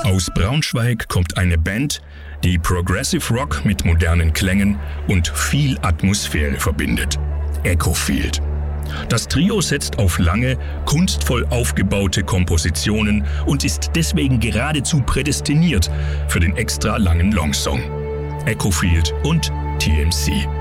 Aus Braunschweig kommt eine Band, die Progressive Rock mit modernen Klängen und viel Atmosphäre verbindet. Echofield. Das Trio setzt auf lange, kunstvoll aufgebaute Kompositionen und ist deswegen geradezu prädestiniert für den extra langen Longsong. Echofield und TMC.